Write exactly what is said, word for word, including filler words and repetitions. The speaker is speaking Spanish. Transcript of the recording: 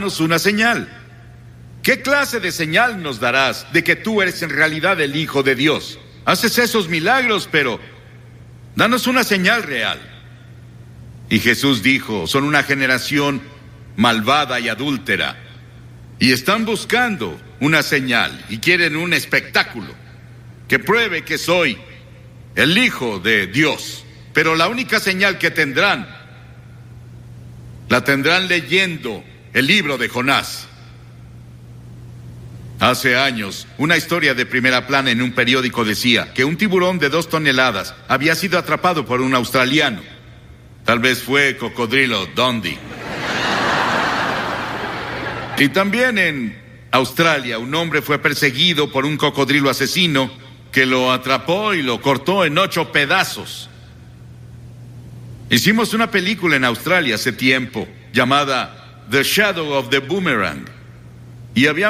danos una señal. ¿Qué clase de señal nos darás de que tú eres en realidad el Hijo de Dios? Haces esos milagros, pero danos una señal real. Y Jesús dijo, son una generación malvada y adúltera, y están buscando una señal, y quieren un espectáculo que pruebe que soy el Hijo de Dios. Pero la única señal que tendrán, la tendrán leyendo el libro de Jonás. Hace años, una historia de primera plana en un periódico decía que un tiburón de dos toneladas había sido atrapado por un australiano. Tal vez fue Cocodrilo Dundee. Y también en Australia, un hombre fue perseguido por un cocodrilo asesino que lo atrapó y lo cortó en ocho pedazos. Hicimos una película en Australia hace tiempo llamada The Shadow of the Boomerang. Y había